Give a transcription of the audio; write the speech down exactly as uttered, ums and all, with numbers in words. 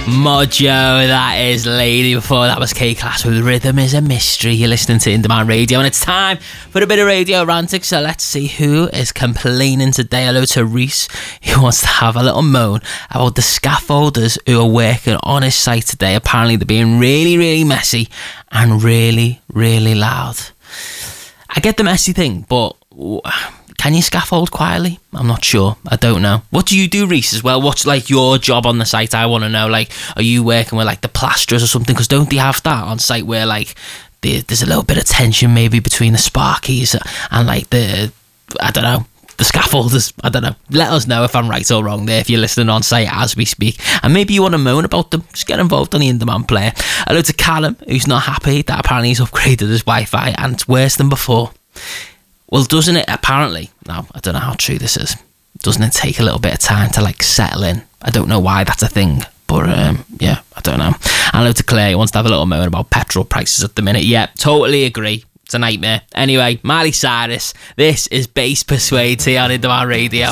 Mojo, that is Lady. Before that was K-Class with Rhythm is a Mystery. You're listening to In Demand Radio, and it's time for a bit of radio ranting. So let's see who is complaining today. Hello to Reese, who wants to have a little moan about the scaffolders who are working on his site today. Apparently they're being really, really messy and really, really loud. I get the messy thing, but can you scaffold quietly? I'm not sure. I don't know. What do you do, Reese, as well? What's like your job on the site? I want to know. Like, are you working with like the plasterers or something? Because don't they have that on site where like there's a little bit of tension maybe between the sparkies and like the, I don't know, the scaffolders? I don't know. Let us know if I'm right or wrong there if you're listening on site as we speak. And maybe you want to moan about them. Just get involved on the In-Demand player. Hello to Callum, who's not happy that apparently he's upgraded his Wi-Fi and it's worse than before. Well, doesn't it apparently, now I don't know how true this is, doesn't it take a little bit of time to like settle in? I don't know why that's a thing, but um, yeah, I don't know. And hello to Claire, who wants to have a little moment about petrol prices at the minute. Yeah, totally agree. It's a nightmare. Anyway, Miley Cyrus, this is Bass Persuade here on In Demand Radio.